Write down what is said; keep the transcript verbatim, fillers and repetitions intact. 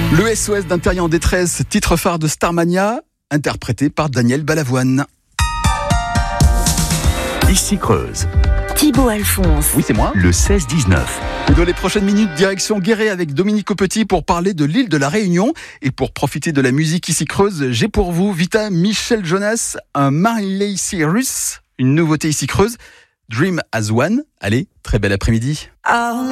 Le S O S d'un terrien en détresse, titre phare de Starmania, interprété par Daniel Balavoine. Ici Creuse. Thibaut Alphonse. Oui, c'est moi. Le seize dix-neuf. Et dans les prochaines minutes, direction Guéret avec Dominique Aupetit pour parler de l'île de la Réunion. Et pour profiter de la musique ici Creuse, j'ai pour vous Vita Michel Jonas, un Marley Cyrus, une nouveauté ici Creuse, Dream as One. Allez, très bel après-midi.